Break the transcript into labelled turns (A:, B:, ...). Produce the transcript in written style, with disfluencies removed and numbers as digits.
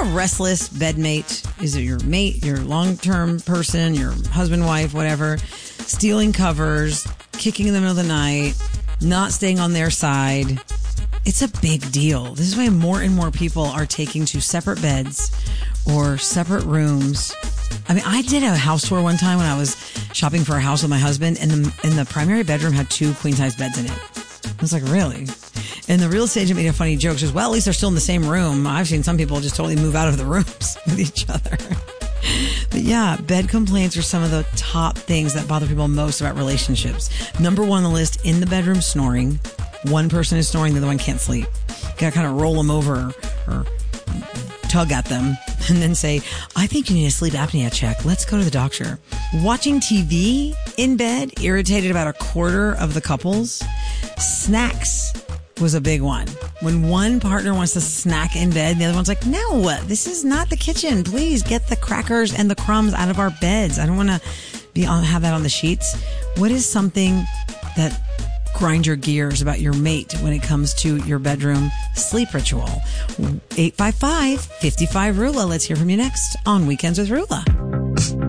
A: a restless bedmate? Is it your mate, your long-term person, your husband, wife, whatever, stealing covers, kicking in the middle of the night, not staying on their side? It's a big deal. This is why more and more people are taking to separate beds or separate rooms. I mean, I did a house tour one time when I was shopping for a house with my husband, and the primary bedroom had 2 queen-size beds in it. I was like, really? And the real estate agent made a funny joke. She goes, well, at least they're still in the same room. I've seen some people just totally move out of the rooms with each other. But yeah, bed complaints are some of the top things that bother people most about relationships. Number 1 on the list, in the bedroom, snoring. One person is snoring, the other one can't sleep. You gotta kind of roll them over or tug at them and then say, I think you need a sleep apnea check. Let's go to the doctor. Watching TV in bed irritated about a quarter of the couples. Snacks was a big one. When one partner wants to snack in bed, the other one's like, no, this is not the kitchen. Please get the crackers and the crumbs out of our beds. I don't want to have that on the sheets. What is something that grind your gears about your mate when it comes to your bedroom sleep ritual? 855-55-RULA. Let's hear from you next on Weekends with Rula.